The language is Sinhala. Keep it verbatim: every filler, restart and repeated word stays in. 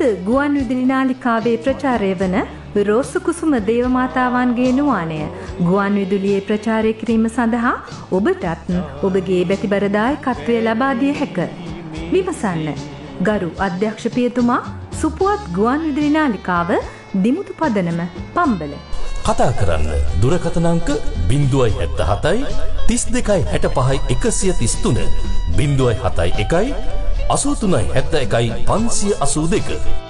ගුවන් විදුලි නාලිකාවේ ප්‍රචාරය වන රෝසු කුසුම දේවමාතාවන්ගේ නුවානය ගුවන් විදුලියේ ප්‍රචාරය කිරීම සඳහා ඔබටත් ඔබගේ බැතිබර දායකත්වය ලබා දිය හැක. විමසන්න. ගරු අධ්‍යක්ෂ පියතුමා, සුපුවත් ගුවන් විදුලි නාලිකාව, දිමුතු පදනම, පම්බල. කතා කරන්න දුරකථන අංක ज़ीरो सात सात तीस දෙකයි හැට පහයි එකසිය තිස් තුන ज़ीरो सात එකයි අසූ තුනයි හැත්තෑ එකයි පන්සිය අසූ දෙක.